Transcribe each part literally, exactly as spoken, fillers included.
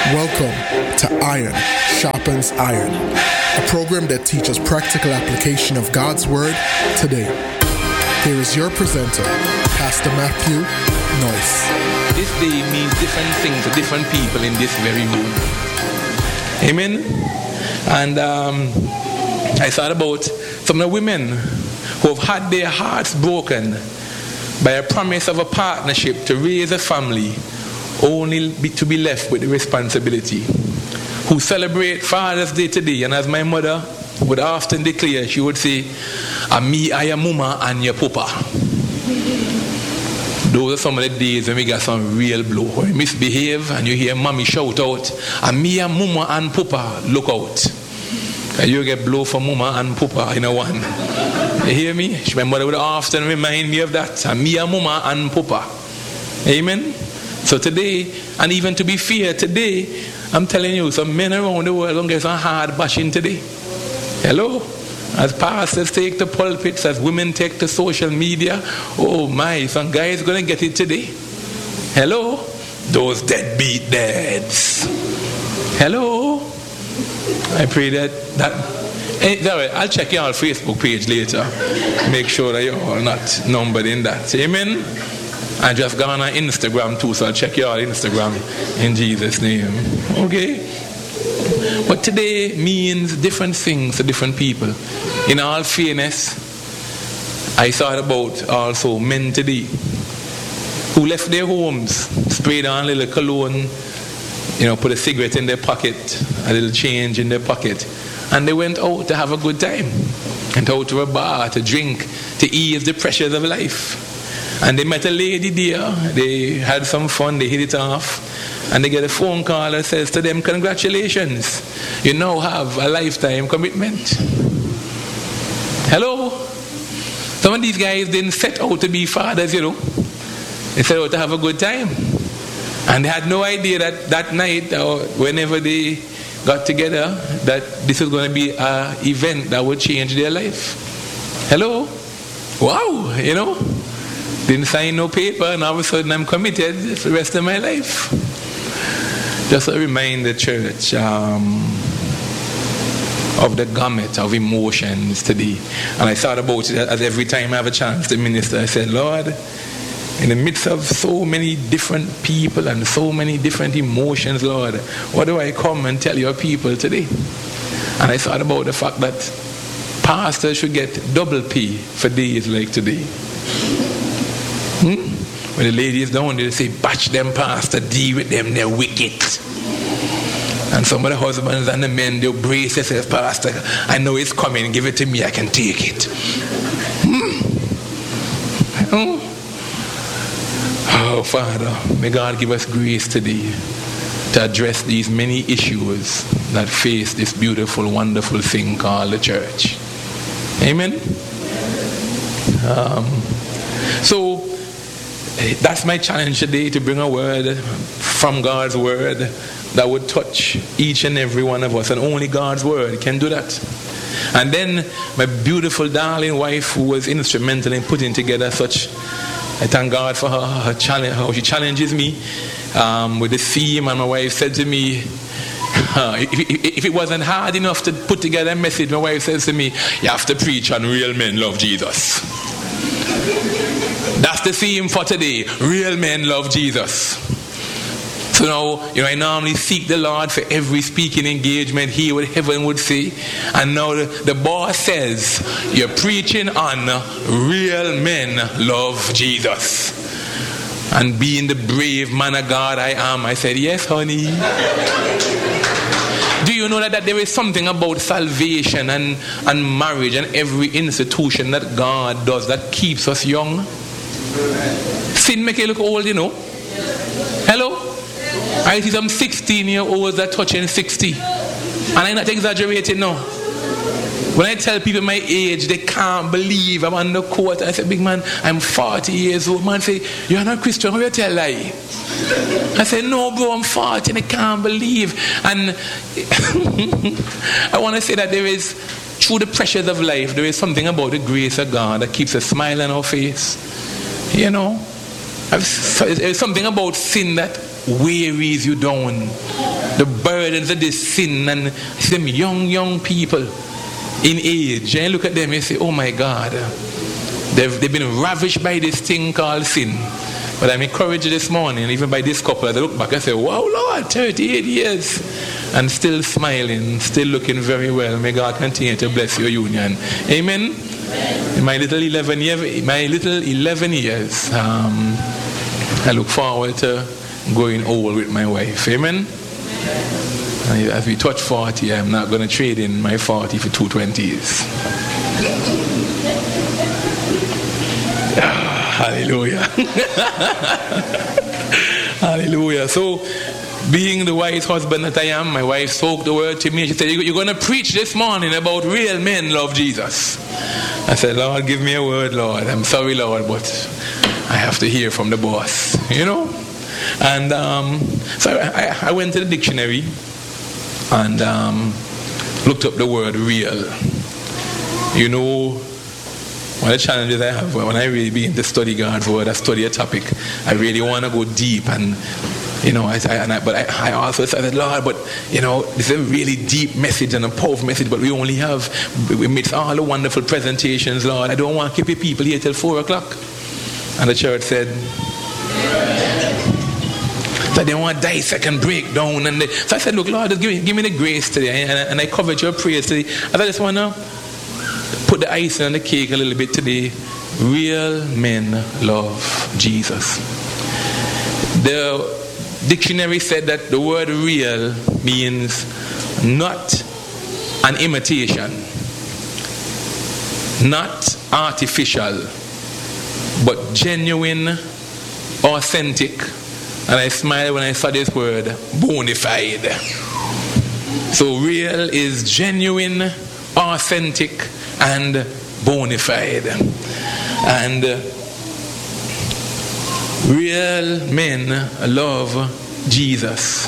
Welcome to Iron Sharpens Iron, a program that teaches practical application of God's Word today. Here is your presenter, Pastor Matthew Noyce. This day means different things to different people in this very room. Amen? And um, I thought about some of the women who have had their hearts broken by a promise of a partnership to raise a family, only be, to be left with the responsibility, who celebrate Father's Day today, and as my mother would often declare, she would say, "A me, I am mama and your papa." Those are some of the days when we got some real blow. When you misbehave and you hear mommy shout out, "A me, and mama and papa, look out." And you get blow from mama and papa in a one. You hear me? My mother would often remind me of that. "A me, and mama and papa." Amen? So today, and even to be fair, today, I'm telling you, some men around the world don't get some hard bashing today. Hello? As pastors take the pulpits, as women take to social media, oh my, some guys going to get it today. Hello? Those deadbeat dads. Hello? I pray that, that eh, sorry, I'll check your Facebook page later. Make sure that you're all not numbered in that. Amen? I just gone on Instagram too, so I'll check your Instagram in Jesus' name. Okay? But today means different things to different people. In all fairness, I thought about also men today who left their homes, sprayed on a little cologne, you know, put a cigarette in their pocket, a little change in their pocket, and they went out to have a good time. Went out to a bar to drink, to ease the pressures of life. And they met a lady there, they had some fun, they hit it off, and they get a phone call that says to them, "Congratulations, you now have a lifetime commitment." Hello? Some of these guys didn't set out to be fathers, you know. They set out to have a good time. And they had no idea that that night, or whenever they got together, that this was going to be an event that would change their life. Hello? Wow, you know. Didn't sign no paper, and all of a sudden I'm committed for the rest of my life. Just to remind the church um, of the gamut of emotions today. And I thought about it as every time I have a chance to minister, I said, "Lord, in the midst of so many different people and so many different emotions, Lord, what do I come and tell your people today?" And I thought about the fact that pastors should get double pay for days like today. Hmm? When the ladies down there, they say, "Batch them, pastor, deal with them, they're wicked." And some of the husbands and the men, they'll brace themselves, "Pastor, I know it's coming, give it to me, I can take it." Hmm? Oh. Oh, Father, may God give us grace today to address these many issues that face this beautiful, wonderful thing called the church. Amen? Um, so, that's my challenge today, to bring a word from God's word that would touch each and every one of us, and only God's word can do that. And then my beautiful darling wife, who was instrumental in putting together such, I thank God for her, her challenge, how she challenges me um, with the theme. And my wife said to me, uh, if, if it wasn't hard enough to put together a message, my wife says to me, "You have to preach on real men love Jesus." That's the theme for today. Real men love Jesus. So now, you know, I normally seek the Lord for every speaking engagement, hear what heaven would say. And now the, the boss says, "You're preaching on real men love Jesus." And being the brave man of God I am, I said, "Yes, honey." Do you know that, that there is something about salvation and, and marriage and every institution that God does that keeps us young? Sin make you look old, you know. Hello? I see some sixteen year olds that are touching sixty. And I'm not exaggerating now. When I tell people my age, they can't believe I'm on the court. I say, "Big man, I'm forty years old." Man say, "You're not Christian, how you tell lie?" I say, "No, bro, I'm forty and I can't believe." And I want to say that there is, through the pressures of life, there is something about the grace of God that keeps a smile on our face. You know, there's something about sin that wearies you down. The burdens of this sin, and some young, young people in age, and you look at them and say, oh my God, they've, they've been ravished by this thing called sin. But I'm encouraged this morning, even by this couple, as I look back, I say, wow, Lord, thirty-eight years, and still smiling, still looking very well. May God continue to bless your union. Amen. In my little eleven years, my little eleven years, um, I look forward to going old with my wife. Amen. And as we touch forty, I'm not going to trade in my forty for two twenties. Ah, hallelujah. Hallelujah. So, being the wise husband that I am, my wife spoke the word to me. She said, you're going to preach this morning about real men love Jesus. I said, Lord, give me a word, Lord. I'm sorry, Lord, but I have to hear from the boss, you know. And um, so I, I went to the dictionary and um, looked up the word real. You know, one of the challenges I have when I really begin to study God's word, I study a topic, I really want to go deep. And, you know, I, I, and I, but I, I also said, Lord, but, you know, this is a really deep message and a powerful message, but we only have, we made all the wonderful presentations, Lord. I don't want to keep you people here till four o'clock. And the church said, so they want to dissect and break down. And they, so I said, look, Lord, just give me, give me the grace today. And, and I covered your prayers today. And I just want to put the icing on the cake a little bit today. Real men love Jesus. The dictionary said that the word real means not an imitation, not artificial, but genuine, authentic. And I smiled when I saw this word, bona fide. So real is genuine, authentic, and bona fide. And uh, real men love Jesus.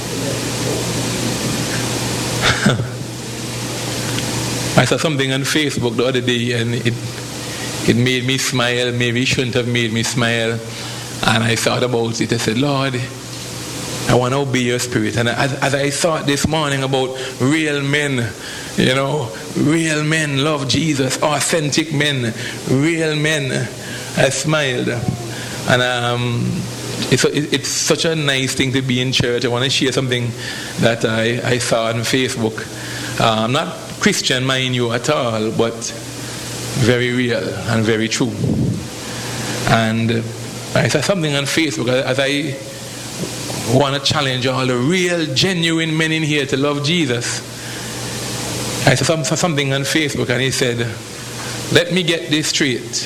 I saw something on Facebook the other day and it it made me smile. Maybe it shouldn't have made me smile. And I thought about it. I said, Lord, I want to obey your spirit. And as, as I thought this morning about real men, you know, real men love Jesus, authentic men, real men, I smiled. And um, it's, it's such a nice thing to be in church. I want to share something that I, I saw on Facebook. Uh, I'm not Christian, mind you, at all, but very real and very true. And I saw something on Facebook as I want to challenge all the real, genuine men in here to love Jesus. I saw something on Facebook and he said, let me get this straight.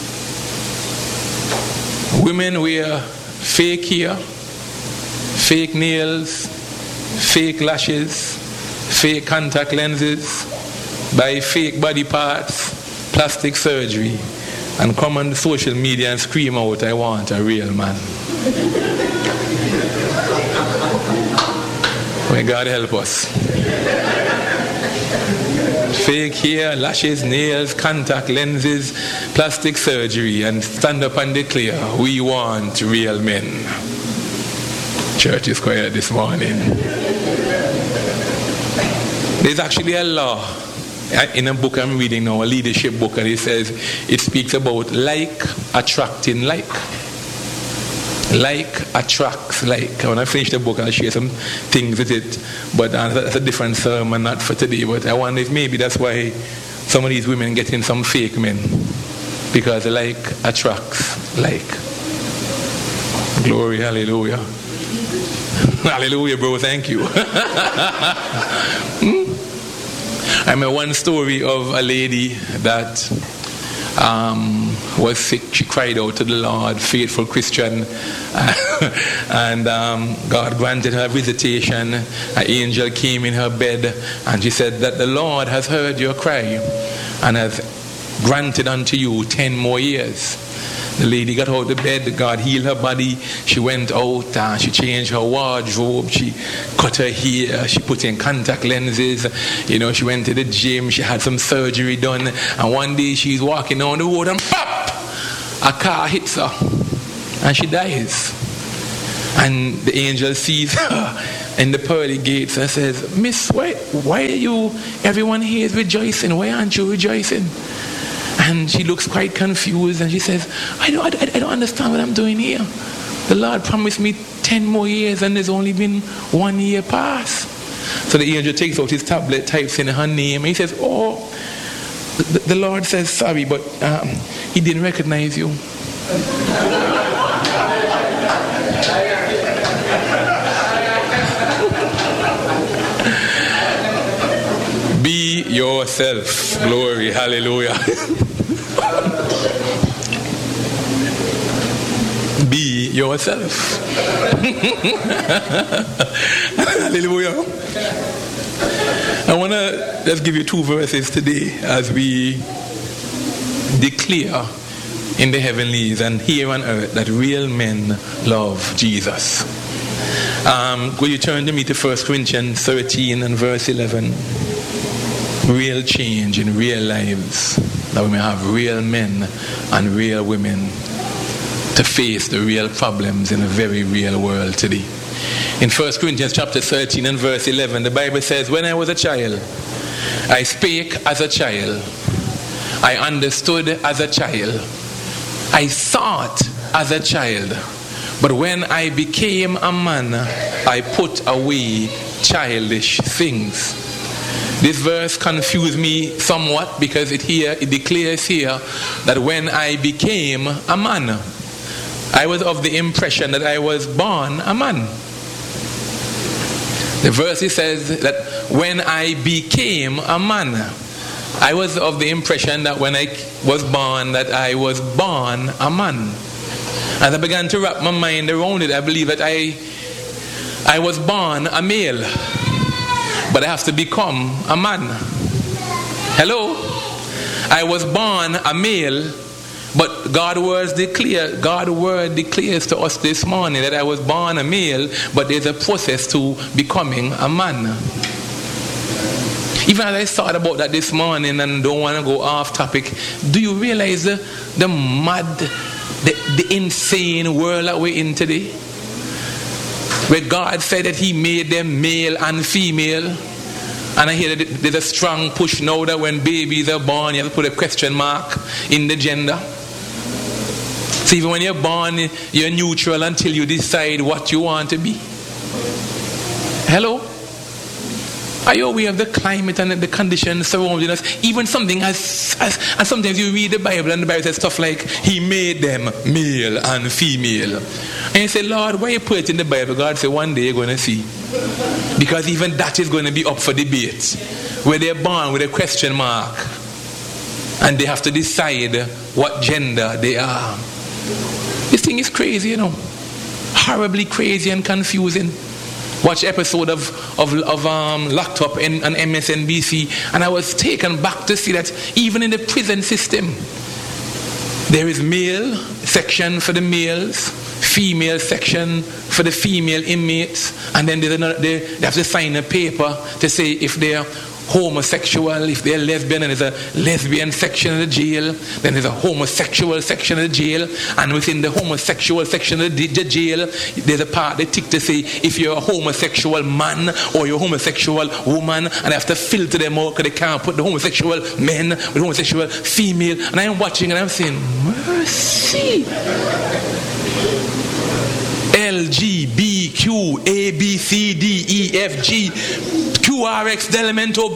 Women wear fake hair, fake nails, fake lashes, fake contact lenses, buy fake body parts, plastic surgery, and come on social media and scream out, I want a real man. May God help us. Fake hair, lashes, nails, contact lenses, plastic surgery, and stand up and declare, we want real men. Church is quiet this morning. There's actually a law in a book I'm reading now, a leadership book, and it says, it speaks about like attracting like. Like attracts like. When I finish the book, I'll share some things with it, but uh, that's a different sermon, not for today. But I wonder if maybe that's why some of these women get in some fake men, because like attracts like. Glory, hallelujah. Hallelujah, bro, thank you. hmm? I remember one story of a lady that um, was sick. She cried out to the Lord, faithful Christian, and um, God granted her visitation. An angel came in her bed and she said that the Lord has heard your cry and has granted unto you ten more years. The lady got out of bed, God healed her body. She went out, uh, she changed her wardrobe, she cut her hair, she put in contact lenses, you know, she went to the gym, she had some surgery done, and one day she's walking down the road and pop! A car hits her, and she dies. And the angel sees her in the pearly gates and says, Miss, why, why are you, everyone here is rejoicing. Why aren't you rejoicing? And she looks quite confused and she says, I don't, I, I don't understand what I'm doing here. The Lord promised me ten more years and there's only been one year past. So the angel takes out his tablet, types in her name, and he says, oh, the, the Lord says sorry, but um, he didn't recognize you. Be yourself. Glory, hallelujah. Be yourself. Hallelujah. I want to just give you two verses today as we declare in the heavenlies and here on earth that real men love Jesus. Um, will you turn to me to First Corinthians thirteen and verse eleven? Real change in real lives, that we may have real men and real women to face the real problems in a very real world today. In First Corinthians chapter thirteen and verse eleven, the Bible says, when I was a child, I spake as a child, I understood as a child, I thought as a child, but when I became a man, I put away childish things. This verse confused me somewhat because it here it declares here that when I became a man, I was of the impression that I was born a man. The verse it says that when I became a man, I was of the impression that when I was born that I was born a man. As I began to wrap my mind around it, I believe that I I was born a male, but I have to become a man. Hello? I was born a male, but God's word declare, God's word declares to us this morning that I was born a male, but there's a process to becoming a man. Even as I thought about that this morning and don't want to go off topic, do you realize the, the mad, the, the insane world that we're in today? Where God said that he made them male and female. And I hear that there's a strong push now that when babies are born, you have to put a question mark in the gender. So even when you're born, you're neutral until you decide what you want to be. Hello? Are you aware of the climate and the conditions surrounding us? Even something as, as, and sometimes you read the Bible and the Bible says stuff like, he made them male and female. And you say, Lord, why you put it in the Bible? God said, one day you're going to see. Because even that is going to be up for debate. Where they're born with a question mark. And they have to decide what gender they are. This thing is crazy, you know. Horribly crazy and confusing. Watch episode of of, of um, Locked Up in, on M S N B C, and I was taken back to see that even in the prison system, there is male section for the males, female section for the female inmates, and then there's another, they, they have to sign a paper to say if they're homosexual, if they're lesbian, and there's a lesbian section of the jail, then there's a homosexual section of the jail, and within the homosexual section of the jail, there's a part they tick to say if you're a homosexual man or you're a homosexual woman, and they have to filter them out because they can't put the homosexual men with homosexual female. And I'm watching and I'm saying, mercy. L G B Q A B C D E F G Q R X Delimento.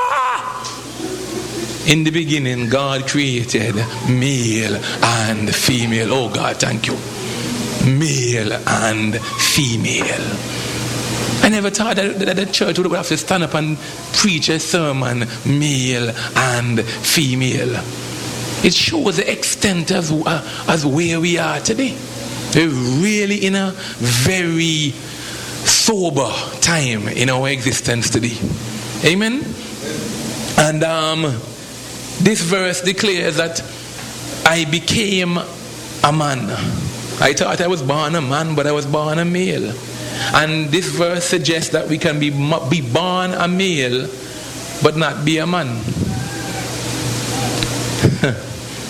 In the beginning, God created male and female. Oh God, thank you. Male and female. I never thought that, that the church would have to stand up and preach a sermon, male and female. It shows the extent of uh, as where we are today. We're really in a very sober time in our existence today. Amen? And um, this verse declares that I became a man. I thought I was born a man, but I was born a male. And this verse suggests that we can be, be born a male, but not be a man.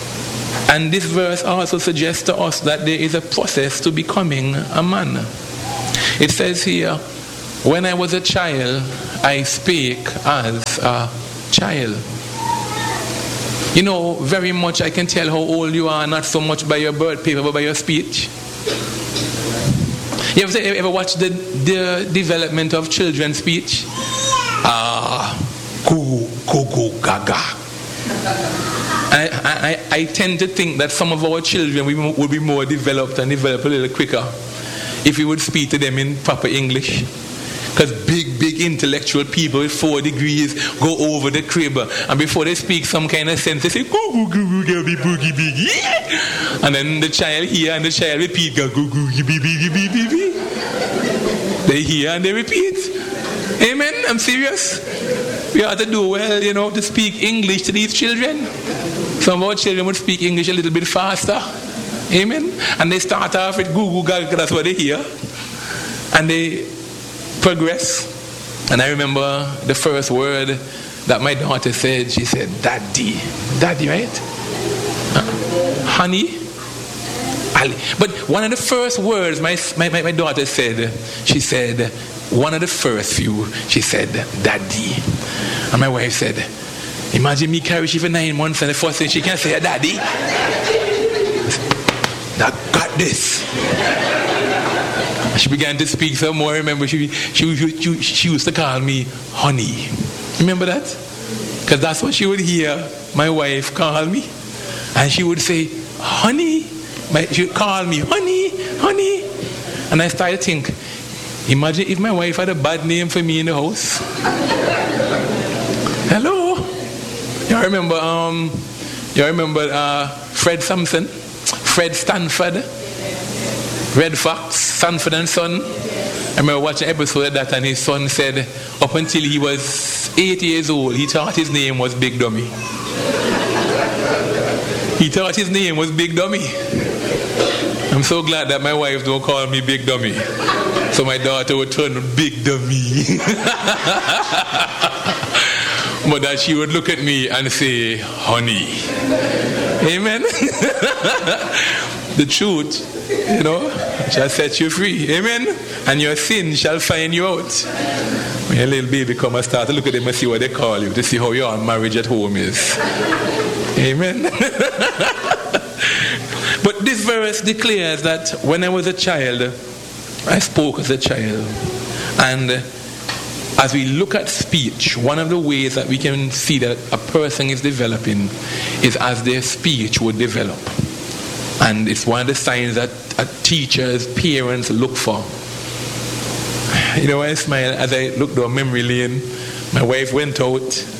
And this verse also suggests to us that there is a process to becoming a man. It says here, when I was a child, I spake as a child. You know, very much I can tell how old you are, not so much by your birth paper, but by your speech. You ever, ever watch the, the development of children's speech? Ah, goo, goo, goo, gaga. I, I, I tend to think that some of our children would be more developed and develop a little quicker if we would speak to them in proper English. Because big, big intellectual people with four degrees go over the crib, and before they speak some kind of sense, they say, goo, goo, goo, goo, goo, boogie, boogie, yeah. And then the child hear and the child repeat, goo, goo, goo, boogie, boogie, boogie, boogie. They hear and they repeat. Amen? I'm serious. We ought to do well, you know, to speak English to these children. Some of our children would speak English a little bit faster. Amen? And they start off with goo, goo, gaga, that's what they hear. And they progress. And I remember the first word that my daughter said. She said, daddy. Daddy, right? Uh, honey. Ali. But one of the first words my, my, my daughter said, she said, one of the first few, she said, daddy. And my wife said, imagine me carry she for nine months and the first thing she can say, daddy. I got this. She began to speak some more. Remember, she, she, she, she used to call me honey. Remember that? Because that's what she would hear my wife call me. And she would say, honey. My, she would call me honey, honey. And I started to think, imagine if my wife had a bad name for me in the house. Hello? You remember, um, you remember uh, Fred Sampson? Fred Stanford? Red Fox, Sanford and Son. I remember watching an episode of that, and his son said up until he was eight years old, he thought his name was Big Dummy. He thought his name was Big Dummy. I'm so glad that my wife don't call me Big Dummy. So my daughter would turn Big Dummy. But that she would look at me and say, honey. Amen. The truth, you know, shall set you free. Amen. And your sin shall find you out. When your little baby come and start to look at them and see what they call you, to see how your marriage at home is. Amen. But this verse declares that when I was a child, I spoke as a child. And as we look at speech, one of the ways that we can see that a person is developing is as their speech would develop. And it's one of the signs that teachers, parents look for. You know, I smile as I look down memory lane. My wife went out,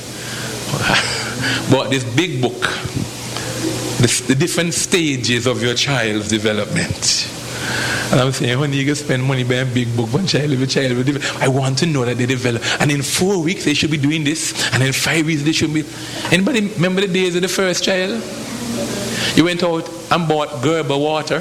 bought this big book, the, the different stages of your child's development. And I'm saying, honey, you can spend money buying a big book, one child, every child will develop. I want to know that they develop. And in four weeks they should be doing this, and in five weeks they should be. Anybody remember the days of the first child? You went out and bought Gerber water.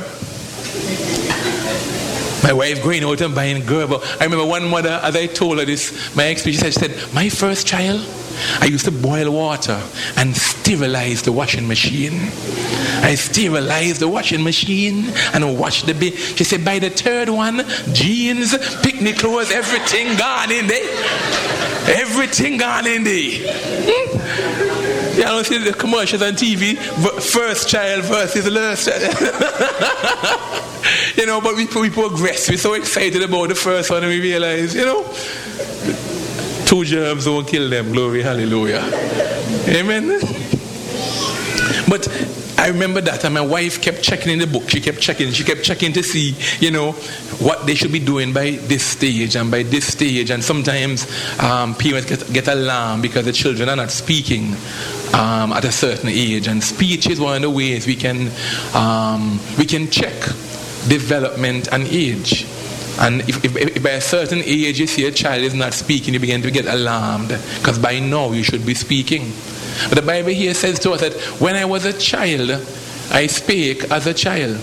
My wife going out and buying Gerber. I remember one mother, as I told her this, my experience, she said, my first child, I used to boil water and sterilize the washing machine. I sterilized the washing machine and washed the baby. She said, by the third one, jeans, picnic clothes, everything gone in there. Everything gone in there. Hmm? You know, see the commercials on T V, first child versus last child. You know, but we, we progress. We're so excited about the first one and we realize, you know, two germs don't kill them. Glory, hallelujah. Amen. But I remember that, and my wife kept checking in the book. She kept checking. She kept checking to see, you know, what they should be doing by this stage and by this stage. And sometimes um, parents get, get alarmed because the children are not speaking um, at a certain age. And speech is one of the ways we can um, we can check development and age. And if, if, if by a certain age you see a child is not speaking, you begin to get alarmed because by now you should be speaking. But the Bible here says to us that when I was a child, I spake as a child.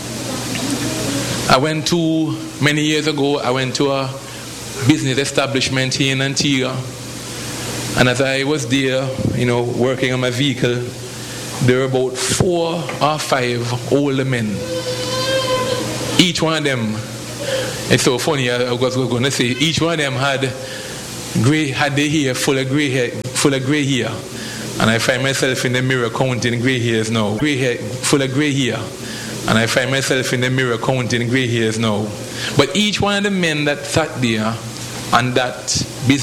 I went to, many years ago, I went to a business establishment here in Antigua. And as I was there, you know, working on my vehicle, there were about four or five older men. Each one of them It's so funny. I was going to say each one of them had gray, had their hair full of gray hair, full of gray hair, and I find myself in the mirror counting gray hairs now. Gray hair, full of gray hair, and I find myself in the mirror counting gray hairs now. But each one of the men that sat there on that business